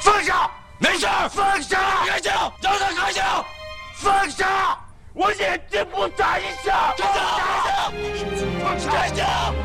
放下！ 没事， 放下！ 开枪，让他开枪！ 放下！我眼睛不眨一下！ 开枪！开枪！